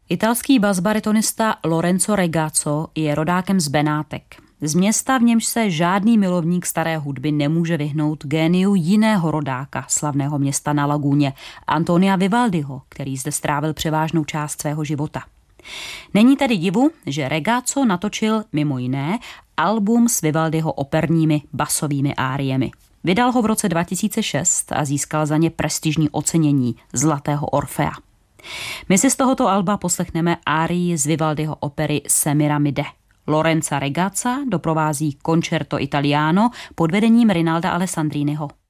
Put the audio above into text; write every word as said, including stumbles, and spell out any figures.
Italský basbaritonista Lorenzo Regazzo je rodákem z Benátek. Z města, v němž se žádný milovník staré hudby nemůže vyhnout géniu jiného rodáka slavného města na Lagúně, Antonia Vivaldiho, který zde strávil převážnou část svého života. Není tedy divu, že Regazzo natočil mimo jiné album s Vivaldiho operními basovými áriemi. Vydal ho v roce dva tisíce šest a získal za ně prestižní ocenění Zlatého Orfea. My si z tohoto alba poslechneme árii z Vivaldiho opery Semiramide. Lorenza Regazza doprovází Concerto Italiano pod vedením Rinalda Alessandriniho.